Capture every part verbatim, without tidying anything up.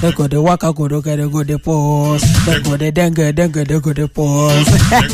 They go the waka go the they go the pause. They go the dengue dengue they go the pause.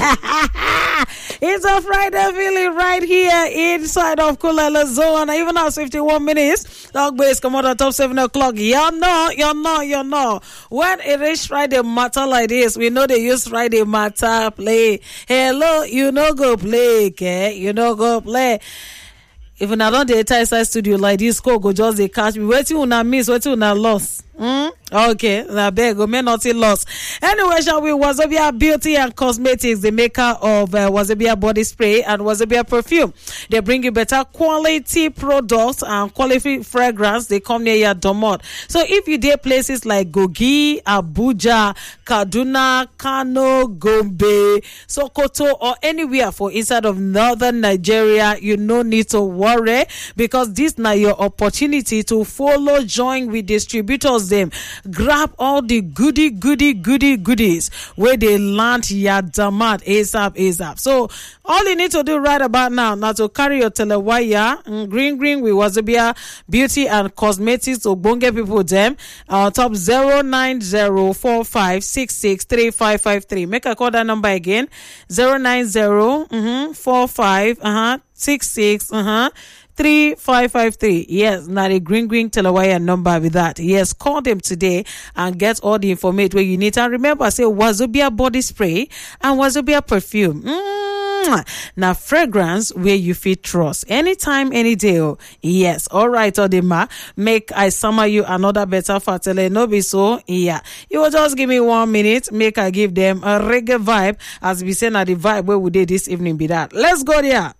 It's a Friday feeling right here inside of Kulala Zone. Even now, fifty-one minutes. Dog base come out at top seven o'clock. You know, you know, you know. When it is Friday matter like this, we know they use Friday matter play. Hello, you know go play, okay? You know go play. If I don't the entire studio like this, go go just they catch me. Wait till una miss, wait till una lost. Mm? Okay, na beg go may not lost. Anyway, shall we? Wazobia Beauty and Cosmetics, the maker of uh, Wazobia body spray and Wazobia perfume. They bring you better quality products and quality fragrance. They come near your domot. So if you dare places like Gogi, Abuja, Kaduna, Kano, Gombe, Sokoto, or anywhere for inside of northern Nigeria, you no need to worry because this now your opportunity to follow, join with distributors. Them grab all the goody goody goody goodies where they land your demand ASAP ASAP. So all you need to do right about now now to carry your telewire mm, green green with Wazobia Beauty and Cosmetics to bonge people them on top zero nine zero four five six six three five five three. Make a call that number again zero nine zero four five uh-huh six six uh-huh three five five three. Yes, not a green green telewire number with that. Yes, call them today and get all the information where you need. And remember, say Wazobia body spray and Wazobia perfume. Mm. Now fragrance where you feel trust anytime, any day. Oh. Yes, all right, Odema. Make I summer you another better fatele. No be so. Yeah, you will just give me one minute. Make I give them a reggae vibe as we say. Now the vibe where we did this evening be that. Let's go there.